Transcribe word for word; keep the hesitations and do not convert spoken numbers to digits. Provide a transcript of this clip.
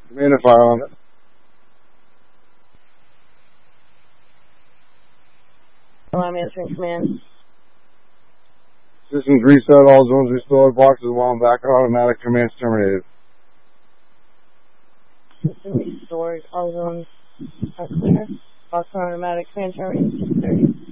Command and fire on it. I'm answering command. Systems reset, all zones restored, boxes wound back, automatic commands terminated. System restored, all zones are clear. Box automatic command terminated.